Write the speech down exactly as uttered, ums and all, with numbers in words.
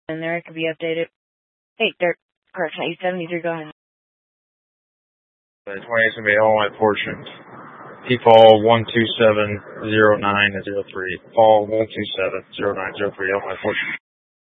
in there. It could be updated. Hey, Dirk, correction, eight seventy-three, go ahead. twenty-eight's going to be Illinois portion. P F A L one two seven zero nine zero three. P F A L one two seven zero nine zero three, Illinois portion.